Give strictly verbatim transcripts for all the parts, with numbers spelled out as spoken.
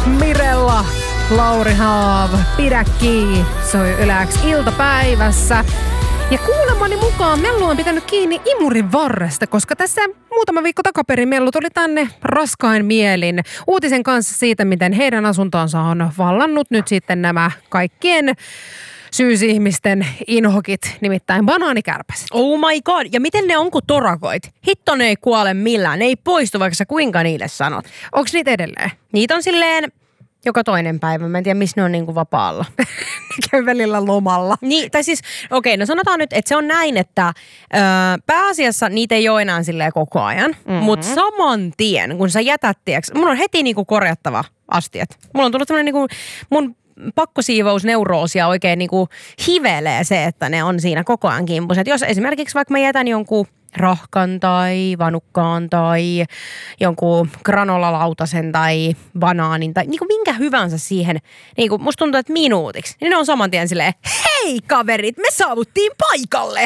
Mirella, Lauri Haav, Pidä kiinni, soi Yle X iltapäivässä. Ja kuulemani mukaan Mellu on pitänyt kiinni imurin varresta, koska tässä muutama viikko takaperin Mellu tuli tänne raskain mielin uutisen kanssa siitä, miten heidän asuntonsa on vallannut nyt sitten nämä kaikkien syysihmisten inhokit, nimittäin banaanikärpäset. Oh my god, ja miten ne on kuin torakoit? Hitto ne ei kuole millään, ne ei poistu vaikka sä kuinka niille sanot. Onko niitä edelleen? Niitä on silleen joka toinen päivä, mä en tiedä missä ne on niinku vapaalla. Käy välillä lomalla. Niin, tai siis, okei, no sanotaan nyt, että se on näin, että ö, pääasiassa niitä ei ole enää silleen koko ajan, mm-hmm. mutta saman tien, kun sä jätät, tiiäks, mun on heti niinku korjattava astiat. Mulla on tullut semmoinen niinku, mun pakkosiivousneuroosia oikein niinku hivelee se, että ne on siinä koko ajan kimpuset. Jos esimerkiksi vaikka mä jätän jonkun rahkan tai vanukkaan tai jonkun granolalautasen tai banaanin tai niinku minkä hyvänsä siihen, niinku musta tuntuu, että minuutiksi, niin ne on saman tien silleen, hei kaverit, me saavuttiin paikalle.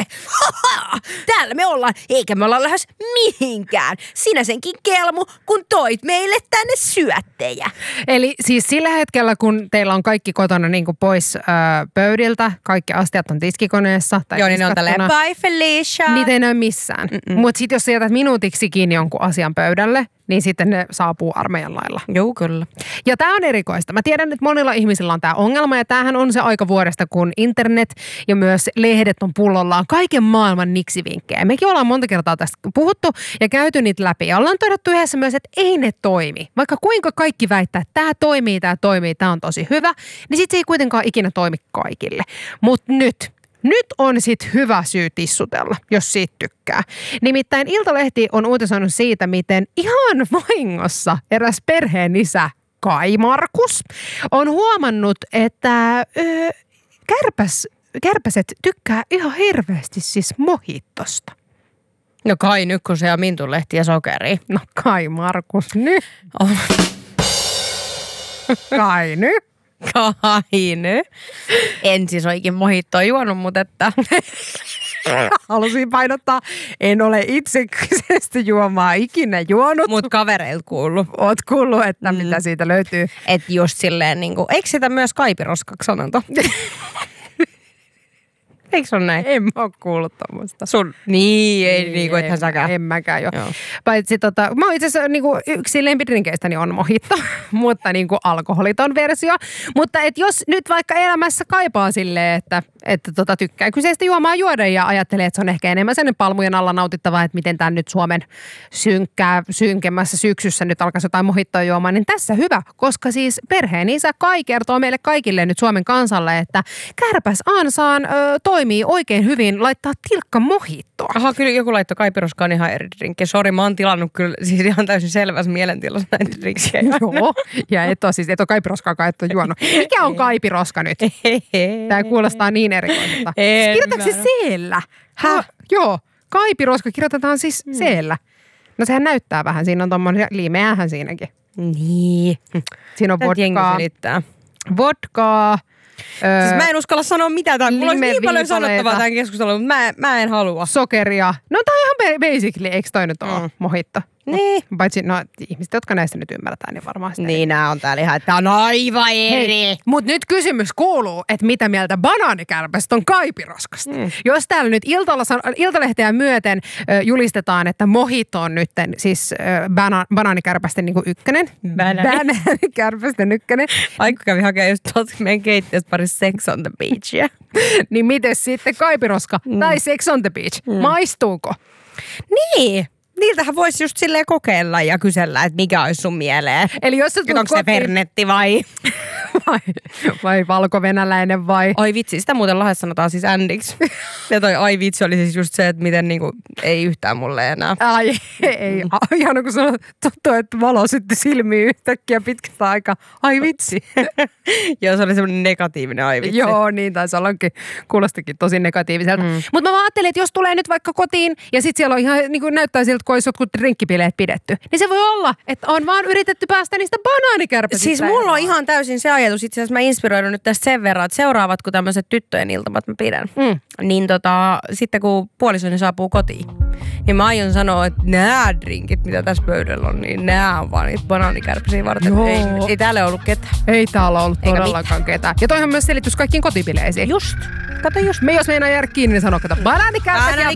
Täällä me ollaan, eikä me olla lähes mihinkään. Sinä senkin kelmu, kun toit meille tänne syöttejä. Eli siis sillä hetkellä, kun teillä on kaikki kotona niinku pois ö, pöydiltä, kaikki astiat on tiskikoneessa. Tai joo, niin ne on tälleen, bye Felicia. Niitä ei näy missään. Mutta sitten jos sä jätät minuutiksi kiinni jonkun asian pöydälle, niin sitten ne saapuu armeijan lailla. Joo, kyllä. Ja tämä on erikoista. Mä tiedän, että monilla ihmisillä on tämä ongelma, ja tämähän on se aika vuodesta, kun internet ja myös lehdet on pullollaan kaiken maailman niksivinkkejä. Mekin ollaan monta kertaa tästä puhuttu ja käyty niitä läpi. Ja ollaan todettu yhdessä myös, että ei ne toimi. Vaikka kuinka kaikki väittää, että tämä toimii, tämä toimii, tämä on tosi hyvä, niin sitten se ei kuitenkaan ikinä toimi kaikille. Mutta nyt... Nyt on sit hyvä syy tissutella, jos siitä tykkää. Nimittäin Iltalehti on uutisoinut siitä, miten ihan vahingossa eräs perheen isä Kai Markus on huomannut, että ö, kärpäs, kärpäset tykkää ihan hirveästi siis mojitosta. No Kai nyt, kun se on mintulehti ja sokeri. No Kai Markus nyt. Oh. Kai nyt. Kaine. En siis oikein mohittoa juonut, mutta että... Halusin painottaa, en ole itse kyseistä juomaa ikinä juonut. Mut kavereilta kuullut. Oot kuullut, että mm. mitä siitä löytyy. Että just silleen niinku, eikö sitä myös kaipiroskaksi sanonta? Eikö se ole näin? En mä oo kuullut tommoista. Sun? Niin, ei niinku, ethän säkään. En mäkään jo. Joo. Paitsi tota, mä oon itse asiassa niinku, yksi lempidrinkeistäni on mojitto, mutta niinku alkoholiton versio. Mutta et jos nyt vaikka elämässä kaipaa silleen, että, että tota, tykkää kyseistä juomaa juoda ja ajattelee, että se on ehkä enemmän sen palmujen alla nautittavaa, että miten tää nyt Suomen synkkää, synkemmässä syksyssä nyt alkaisi jotain mojittoa juomaan, niin tässä hyvä, koska siis perheen isä Kai kertoo meille kaikille nyt Suomen kansalle, että kärpäs ansaan ö, toimii oikein hyvin laittaa tilkka mojittoa. Aha, kyllä joku laittoi kaipiroskaan ihan eri drinkki. Sori, mä oon tilannut kyllä siis ihan täysin selvässä mielentilassa näitä drinkkejä. Joo, ja et ole siis, et ole kaipiroskaakaan, et ole juonut. Mikä on kaipiroska nyt? Tää kuulostaa niin erikoiselta. Kirjoitatko se C-llä? Häh? Joo, kaipiroska kirjoitetaan siis hmm. C-llä. No sehän näyttää vähän, siinä on tommoinen limeähän siinäkin. Niin. Siinä on vodkaa. Vodkaa. Öö, siis mä en uskalla sanoa mitään. Tämän. Mulla olisi niin paljon sanottavaa tämän keskustelun, mutta mä, mä en halua. Sokeria. No tää on ihan basically, eikö toi nyt ole mm. mojitto? Niin. Paitsi, no ihmiset, jotka näistä nyt ymmärretään, niin varmaan sitä. Niin, nää on täällä ihan, että on aivan eri. Hei, mut nyt kysymys kuuluu, että mitä mieltä banaanikärpästä on kaipiroskasta. Mm. Jos täällä nyt Iltala, Iltalehteä myöten ö, julistetaan, että mojito on nyt siis ö, bana, banaanikärpästen niinku ykkönen. Banaanikärpästen ykkönen. Aikku kävi hakemaan just tuolta meidän keittiöstä pari Sex on the Beachia. Niin miten sitten kaipiroska mm. tai Sex on the Beach? Mm. Maistuuko? Niin. Niiltähän voisi just silleen kokeilla ja kysellä, että mikä olisi sun mieleen. Eli jos onko kotiin... se Fernetti vai? vai? Vai valkovenäläinen vai? Ai vitsi, sitä muuten Lahdessa sanotaan siis ändiksi. Ja toi ai vitsi oli siis just se, että miten niinku ei yhtään mulle enää. Ai ei, mm. ihana kun sanoo, tuntuu, että valo sytti silmiin yhtäkkiä pitkästä aikaa. Ai vitsi. Joo, se oli semmoinen negatiivinen ai vitsi. Joo, niin taisi ollakin. Kuulostikin tosi negatiiviselta. Mm. Mutta mä ajattelin, että jos tulee nyt vaikka kotiin ja sit siellä on ihan niin kuin näyttää siltä, kun olisi jotkut drinkkipileet pidetty, niin se voi olla, että on vaan yritetty päästä niistä banaanikärpäsistä. Siis mulla on ihan täysin se ajatus, ajatus, itse asiassa mä inspiroidun nyt tästä sen verran, että seuraavat kun tämmöiset tyttöjen iltamat mä pidän, mm. niin tota, sitten kun puolisoni saapuu kotiin, niin mä aion sanoa, että nämä drinkit, mitä tässä pöydällä on, niin nämä on vaan niitä banaanikärpäsiä varten. Ei, ei täällä ollut ketään. Ei täällä ollut Eikä todellakaan mit- ketään. Ja toihan myös selitys kaikkiin kotipileisiin. Just. Kato just. Me jos meinaa jäädä kiinni, niin sanoo, että banaanikärpäsiä